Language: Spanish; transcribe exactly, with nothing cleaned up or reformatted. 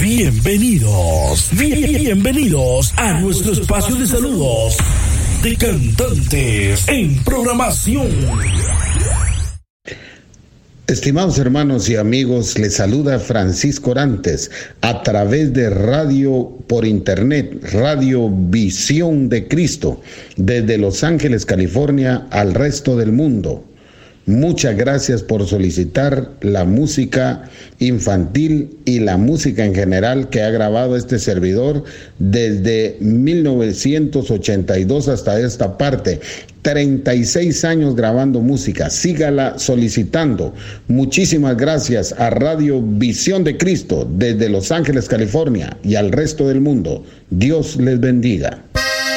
Bienvenidos, bienvenidos a nuestro espacio de saludos de cantantes en programación. Estimados hermanos y amigos, les saluda Francisco Orantes a través de radio por internet, Radio Visión de Cristo, desde Los Ángeles, California, al resto del mundo. Muchas gracias por solicitar la música infantil y la música en general que ha grabado este servidor desde mil novecientos ochenta y dos hasta esta parte. treinta y seis años grabando música. Sígala solicitando. Muchísimas gracias a Radio Visión de Cristo desde Los Ángeles, California y al resto del mundo. Dios les bendiga.